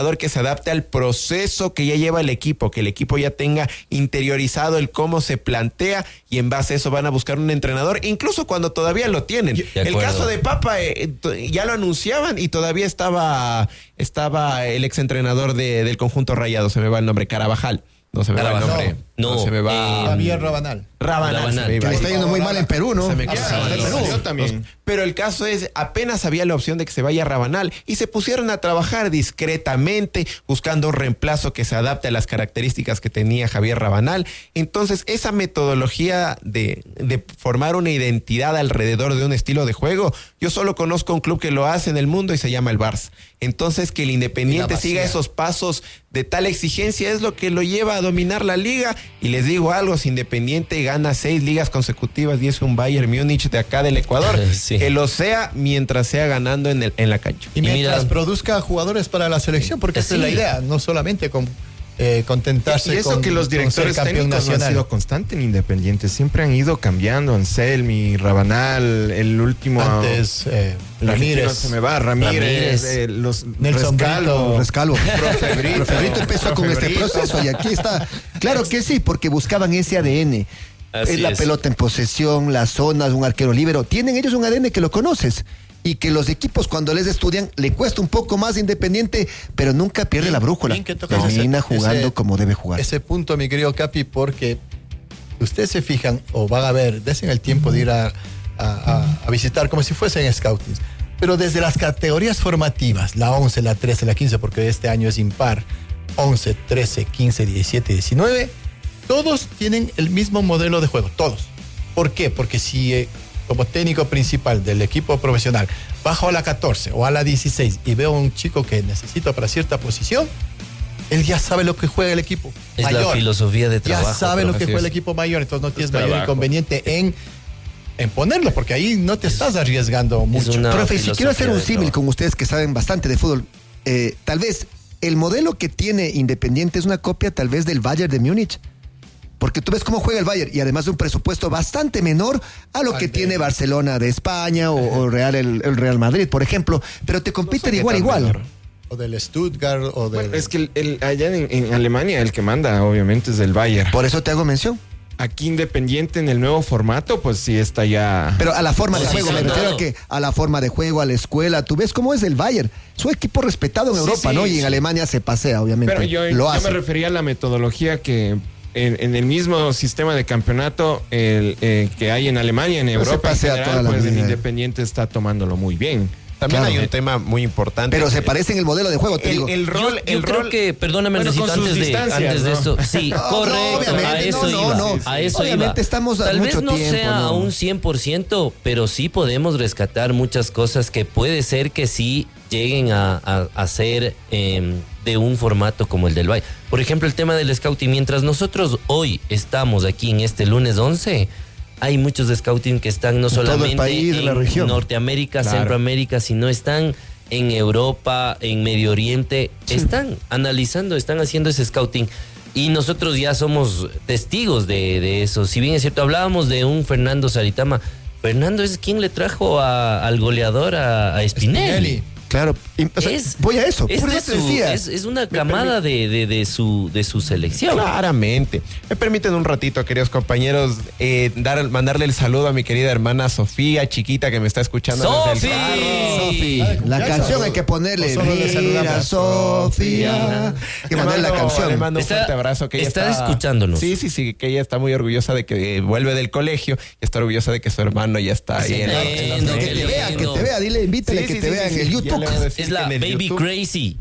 que se adapte al proceso que ya lleva el equipo, que el equipo ya tenga interiorizado el cómo se plantea y en base a eso van a buscar un entrenador, incluso cuando todavía lo tienen. El caso de Papa ya lo anunciaban y todavía estaba el exentrenador del conjunto Rayado, se me va el nombre, Carabajal. No se me va el nombre. No se me va. Javier Rabanal. Que le está yendo muy mal en Perú, ¿no? Se me queda en Perú. Yo también. Pero el caso es, apenas había la opción de que se vaya Rabanal y se pusieron a trabajar discretamente buscando un reemplazo que se adapte a las características que tenía Javier Rabanal. Entonces, esa metodología de formar una identidad alrededor de un estilo de juego, yo solo conozco un club que lo hace en el mundo y se llama el Barça. Entonces, que el Independiente siga esos pasos de tal exigencia es lo que lo lleva a dominar la liga. Y les digo algo, si Independiente gana 6 ligas consecutivas y es un Bayern Múnich de acá del Ecuador, que lo sea mientras sea ganando en la cancha. Y mientras produzca jugadores para la selección, porque esa es la idea, no solamente contentarse y eso con que los directores técnicos no han sido constantes en Independiente, siempre han ido cambiando. Anselmi, Rabanal, el último antes Ramírez, no se me va, Ramírez. Los Nelson Rescalvo. Profe Brito empezó con este proceso y aquí está. Claro que sí, porque buscaban ese ADN. La pelota en posesión, las zonas, un arquero líbero. Tienen ellos un ADN que lo conoces. Y que los equipos cuando les estudian le cuesta un poco más Independiente, pero nunca pierde la brújula. Termina jugando como debe jugar. Ese punto, mi querido Capi, porque ustedes se fijan o van a ver, desen el tiempo de ir a visitar como si fuesen scoutings. Pero desde las categorías formativas, la 11, la 13, la 15, porque este año es impar, 11, 13, 15, 17, 19, todos tienen el mismo modelo de juego, todos. ¿Por qué? Porque si como técnico principal del equipo profesional bajo a la 14 o a la 16 y veo a un chico que necesito para cierta posición, él ya sabe lo que juega el equipo mayor. Es la filosofía de trabajo. Ya sabe lo que juega el equipo mayor, entonces no tienes mayor inconveniente en ponerlo, porque ahí no te estás arriesgando mucho. Profe, si quiero hacer un símil con ustedes que saben bastante de fútbol, tal vez el modelo que tiene Independiente es una copia tal vez del Bayern de Múnich. Porque tú ves cómo juega el Bayern y además de un presupuesto bastante menor a lo que tiene Barcelona de España o el Real Madrid, por ejemplo. Pero te compiten igual. Menor. O del Stuttgart o del... Bueno, es que allá en Alemania el que manda obviamente es el Bayern. Por eso te hago mención. Aquí Independiente en el nuevo formato, pues sí está ya... Pero a la forma de juego, me refiero a la forma de juego, a la escuela. Tú ves cómo es el Bayern. Es un equipo respetado en Europa, ¿no? Y en Alemania se pasea, obviamente. Pero yo me refería a la metodología que... En el mismo sistema de campeonato que hay en Alemania, en Europa, en general, pues el Independiente está tomándolo muy bien. También hay un tema muy importante. Pero se parece en el modelo de juego, te digo. Yo creo que, perdóname, necesito antes de esto. Sí, correcto, a eso iba. Estamos Tal vez mucho no tiempo, sea a un 100%, pero sí podemos rescatar muchas cosas que puede ser que sí lleguen a ser de un formato como el del Bayern. Por ejemplo, el tema del scouting. Mientras nosotros hoy estamos aquí en este lunes 11, hay muchos de scouting que están no solamente en la región, Norteamérica, Centroamérica, sino están en Europa, en Medio Oriente. Están analizando, están haciendo ese scouting. Y nosotros ya somos testigos de eso. Si bien es cierto, hablábamos de un Fernando Saritama. Fernando es quien le trajo al goleador a Spinelli. Claro, voy a eso. Es una camada de su selección. Claramente. Me permiten un ratito, queridos compañeros, mandarle el saludo a mi querida hermana Sofía, chiquita, que me está escuchando desde el carro. Sofía. La canción hay que ponerle. Mira, Sofía. Hay que mandarle la canción. Le mando un fuerte abrazo. Que está escuchándonos. Sí, que ella está muy orgullosa de que vuelve del colegio y está orgullosa de que su hermano ya está ahí en la... Que te vea, dile, invítale que te vea en el YouTube. Es la Baby YouTube, Crazy.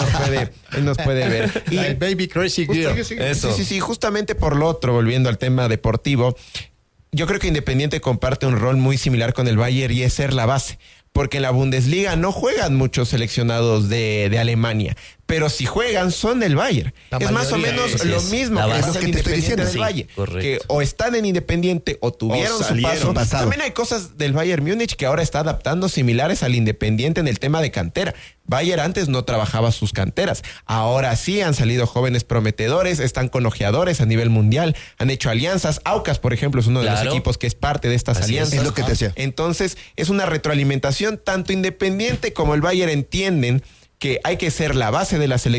Él nos puede ver. Y el Baby Crazy Girl. Eso. Sí, justamente por lo otro, volviendo al tema deportivo, yo creo que Independiente comparte un rol muy similar con el Bayern y es ser la base. Porque en la Bundesliga no juegan muchos seleccionados de Alemania, pero si juegan son del Bayern. Es más o menos lo mismo que es el Independiente del Bayern, que o están en Independiente o tuvieron su paso. También hay cosas del Bayern Múnich que ahora está adaptando similares al Independiente en el tema de cantera. Bayern antes no trabajaba sus canteras, ahora sí han salido jóvenes prometedores, están con ojeadores a nivel mundial, han hecho alianzas. Aucas, por ejemplo, es uno de los equipos que es parte de estas alianzas. Es lo que te decía. Entonces es una retroalimentación. Tanto Independiente como el Bayern entienden que hay que ser la base de la selección